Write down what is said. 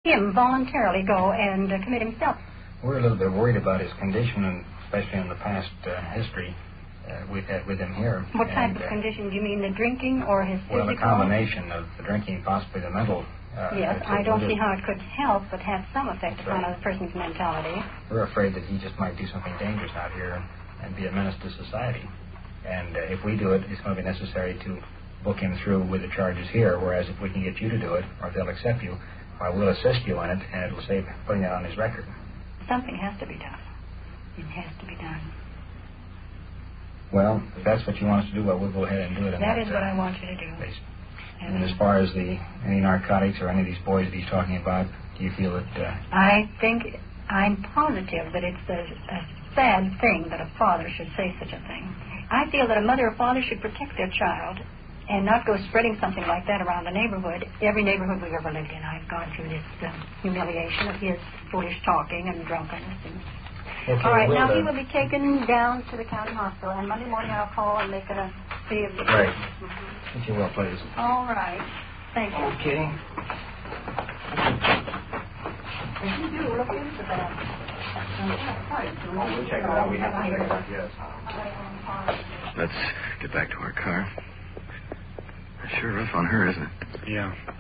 him voluntarily go and commit himself. We're a little bit worried about his condition, and especially in the past history we've had with him here. What type of condition? Do you mean the drinking or his physical? Well, the combination of the drinking, possibly the mental. Yes, I don't see how it could help but have some effect upon a person's mentality. We're afraid that he just might do something dangerous out here and be a menace to society. And if we do it, it's going to be necessary to book him through with the charges here, whereas if we can get you to do it, or if they'll accept you, we'll assist you in it, and it will save putting that on his record. Something has to be done. It has to be done. Well, if that's what you want us to do, well, we'll go ahead and do it. That is what I want you to do. And as far as any narcotics or any of these boys that he's talking about, do you feel that... I'm positive that it's a sad thing that a father should say such a thing. I feel that a mother or father should protect their child and not go spreading something like that around the neighborhood. Every neighborhood we've ever lived in, I've gone through this humiliation of his foolish talking and drunkenness. Okay, all right, now he will be taken down to the county hospital, and Monday morning I'll call and make a fee of the... Right. If you will, please. All right. Thank you. Okay. If you do, look into that. We'll check it out. We have to check it out, yes. Let's get back to our car. Sure rough on her, isn't it? Yeah.